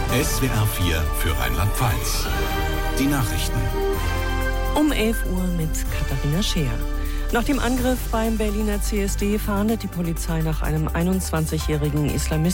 SWR 4 für Rheinland-Pfalz. Die Nachrichten. Um 11 Uhr mit Katharina Scheer. Nach dem Angriff beim Berliner CSD fahndet die Polizei nach einem 21-jährigen Islamisten.